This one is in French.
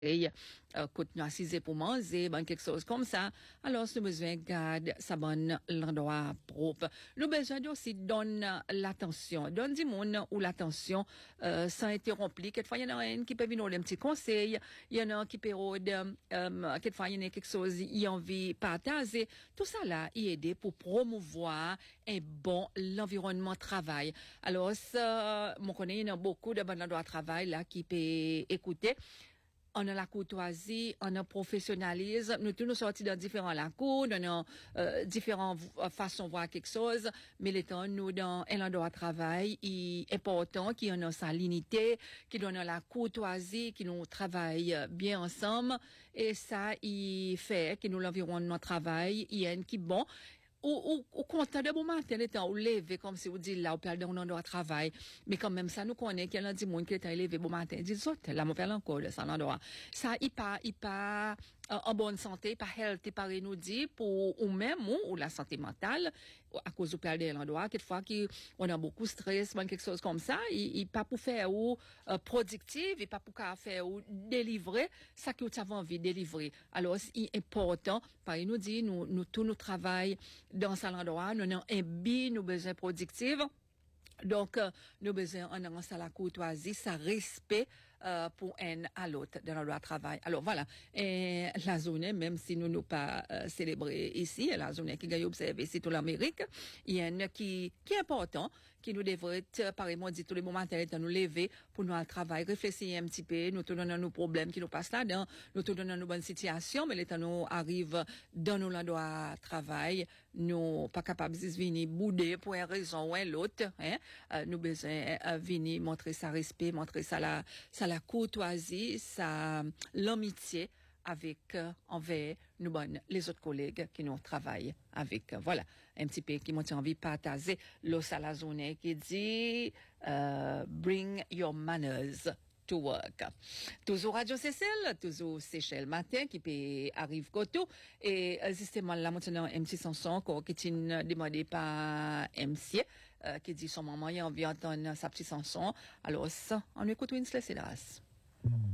Côte nous assise pour manger, ben quelque chose comme ça. Alors, nous besoin garde ça bonne l'endroit propre. Nous besoin aussi donne l'attention, donne du monde ou l'attention sans interrompre. Quelquefois il y en a un qui peut venir un petit conseil, il y en a un qui peut quelquefois il y en a quelque chose il envie partager. Tout ça là, il aide pour promouvoir un bon l'environnement de travail. Alors, ça, mon connaît il y a beaucoup de bons endroits de travail là qui peut écouter. On a la courtoisie, on a le professionnalisme. Nous tous nous sortis dans différents lacours, dans différentes façons de voir quelque chose. Mais l'étant nous dans un endroit de travail, il est important qu'il y en a salinité, qu'il y en a la courtoisie, qu'il nous travaille bien ensemble. Et ça, il fait que nous l'environnement de travail, il y a un qui bon. Ou content de bon matin, le temps, ou lever, comme si vous dites là, ou perdre un endroit de travail. Mais quand même, ça nous connaît, qu'il y a des gens qui est levé bon matin, dit, là, mon père encore, ça, l'endroit. Ça, il pas, en bonne santé, pas healthy, par nous dit, pour, ou même, ou la santé mentale, à cause du perdre l'endroit, quelquefois, on a beaucoup de stress, quelque chose comme ça, il pas pour faire ou, productif, il pas pour faire ou délivrer, ça que vous avez envie de délivrer. Alors, c'est important, par nous dit, nous, tout nous travail dans cet endroit, nous avons un but, nous besoin productif. Donc, nous besoin en la courtoisie, ça respect pour un à l'autre dans l'endroit de travail. Alors voilà, et la journée, même si nous nous pas célébrer ici, la journée qui gagne observer ici toute l'Amérique, il y a un qui est important, qui nous devrait pareillement dit tous les moments de nous lever pour nous à travail, réfléchir un petit peu, nous tournons nos problèmes qui nous passent là-dedans, nous tournons nos bonnes situations, mais les temps nous arrive dans nos endroits de travail, nous pas capables de venir bouder pour une raison ou une autre, hein. Nous besoin venir montrer sa respect, montrer ça la courtoisie, ça l'amitié avec envers nous bonnes les autres collègues qui nous travaillent avec. Voilà, un petit peu qui m'ont envie de partager l'eau à la journée qui dit bring your manners to work. Toujours Radio Cécile, toujours Seychelles Matin qui peut arrive koto et justement là maintenant MC Sanson encore qui est demandé par MC qui dit son maman il a envie d'entendre sa petite chanson. Alors ça on écoute Winslet Cédras.